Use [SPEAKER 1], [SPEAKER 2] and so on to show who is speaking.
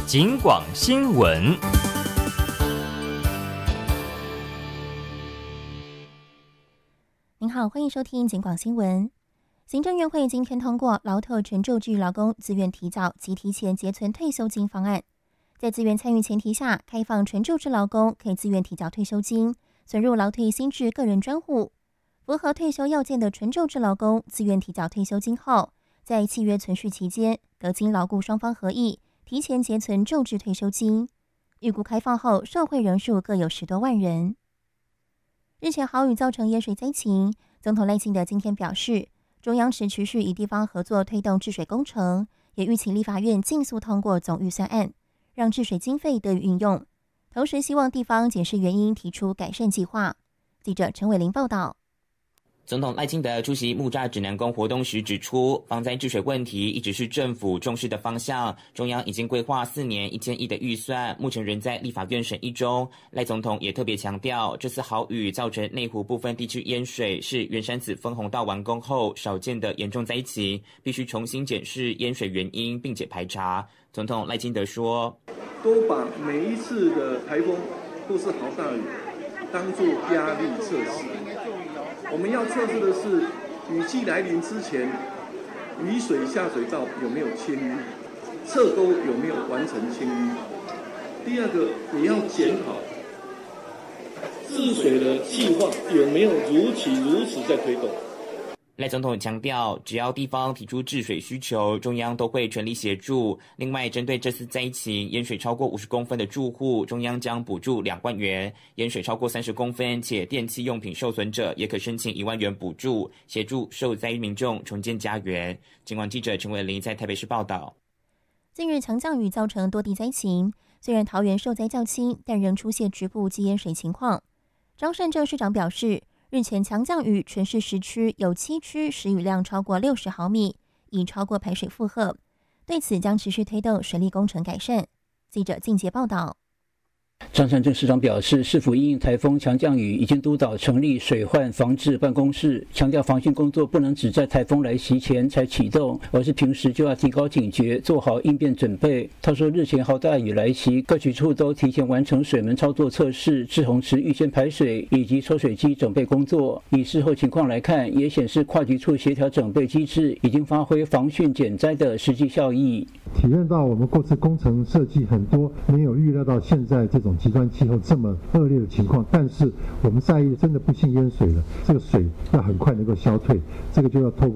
[SPEAKER 1] 警广新闻。
[SPEAKER 2] 您好，欢迎收听警广新闻。行政院会今天通过劳特纯就职劳工自愿提早及提前结存退休金方案，在自愿参与前提下，开放纯就职劳工可以自愿提早退休金存入劳退新制个人专户。符合退休要件的纯就职劳工自愿提早退休金后，在契约存续期间，得经劳雇双方合意，提前结存就职退休金。预估开放后，受惠人数各有10多万人。日前豪雨造成淹水灾情，总统赖清德今天表示，中央持续与地方合作推动治水工程，也预请立法院尽速通过总预算案，让治水经费得以运用。同时希望地方检视原因，提出改善计划。记者陈伟玲报道。
[SPEAKER 3] 总统赖清德出席木栅指南宫活动时指出，防灾治水问题一直是政府重视的方向，中央已经规划4年1000亿的预算，目前仍在立法院审议中。赖总统也特别强调，这次豪雨造成内湖部分地区淹水，是圆山子分洪道完工后少见的严重灾情，必须重新检视淹水原因，并且排查。总统赖清德说，
[SPEAKER 4] 都把每一次的台风或是豪大雨当作压力测试。我们要测试的是雨季来临之前，雨水下水道有没有清淤，侧沟有没有完成清淤。第二个，也要检讨治水的计划有没有如期如此在推动。
[SPEAKER 3] 赖总统强调，只要地方提出治水需求，中央都会全力协助。另外，针对这次灾情，淹水超过50公分的住户，中央将补助2万元；淹水超过30公分且电器用品受损者，也可申请1万元补助，协助受灾民众重建家园。警广记者陈伟玲在台北市报道。
[SPEAKER 2] 近日强降雨造成多地灾情，虽然桃园受灾较轻，但仍出现局部积淹水情况。张善政市长表示，日前强降雨，全市10区有7区时雨量超过60毫米，已超过排水负荷。对此将持续推动水利工程改善。记者靳杰报道。
[SPEAKER 5] 张善政市长表示，市府因应台风强降雨，已经督导成立水患防治办公室，强调防汛工作不能只在台风来袭前才启动，而是平时就要提高警觉，做好应变准备。他说，日前豪大雨来袭，各局处都提前完成水门操作测试、滞洪池预先排水以及抽水机准备工作。以事后情况来看，也显示跨局处协调准备机制已经发挥防汛减灾的实际效益。
[SPEAKER 6] 体验到我们过去工程设计很多没有预料到现在这种极端气候这么恶劣的情况，但是我们在意真的不幸淹水了，这个水要很快能够消退，这个就要透过